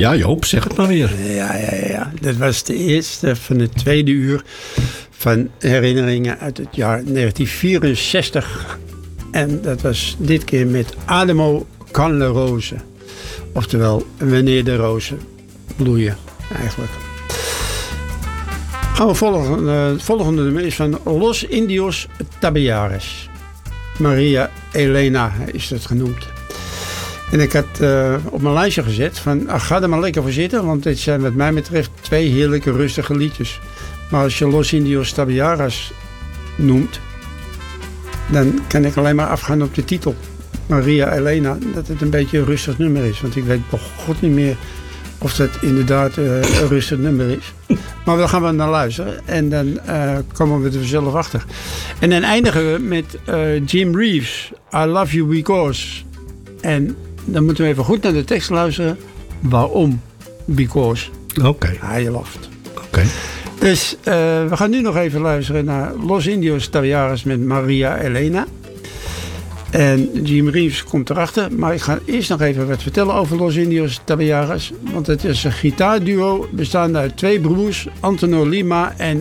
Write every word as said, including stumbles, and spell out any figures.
Ja, Joop, zeg het maar weer. Ja, ja, ja. Dat was de eerste van het tweede uur van herinneringen uit het jaar negentien vierenzestig. En dat was dit keer met Ademo kan le rose. Oftewel, wanneer de rozen bloeien, eigenlijk. Gaan we volgen. Het volgende nummer is van Los Indios Tabajaras. Maria Elena is het genoemd. En ik had uh, op mijn lijstje gezet van ach, ga er maar lekker voor zitten, want dit zijn wat mij betreft twee heerlijke rustige liedjes. Maar als je Los Indios Tabajaras noemt, dan kan ik alleen maar afgaan op de titel. Maria Elena, dat het een beetje een rustig nummer is. Want ik weet bij god niet meer of dat inderdaad uh, een rustig nummer is. Maar daar gaan we naar luisteren. En dan uh, komen we er zelf achter. En dan eindigen we met uh, Jim Reeves. I love you because. En dan moeten we even goed naar de tekst luisteren. Waarom? Because. Oké. Okay. I loved. Oké. Okay. Dus uh, we gaan nu nog even luisteren naar Los Indios Tabajaras met Maria Elena. En Jim Reeves komt erachter. Maar ik ga eerst nog even wat vertellen over Los Indios Tabajaras. Want het is een gitaarduo bestaande uit twee broers, Antonio Lima en